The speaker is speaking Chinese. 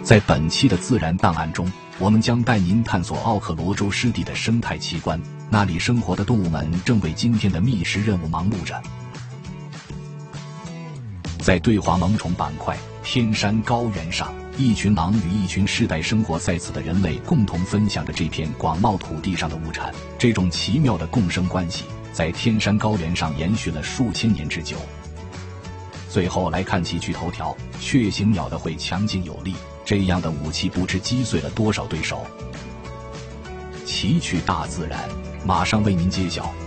在本期的自然档案中，我们将带您探索奥克罗州湿地的生态奇观，那里生活的动物们正为今天的觅食任务忙碌着。在对华萌宠板块，天山高原上，一群狼与一群世代生活在此的人类共同分享着这片广袤土地上的物产。这种奇妙的共生关系在天山高原上延续了数千年之久。最后来看奇趣头条：雀形鸟的喙强劲有力，这样的武器不知击碎了多少对手。奇趣大自然，马上为您揭晓。